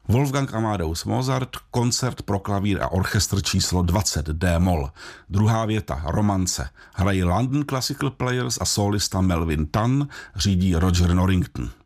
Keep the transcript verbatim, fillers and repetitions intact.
Wolfgang Amadeus Mozart, koncert pro klavír a orchestr číslo dvacet D-moll. Druhá věta, romance. Hrají London Classical Players a solista Melvin Tan, řídí Roger Norrington.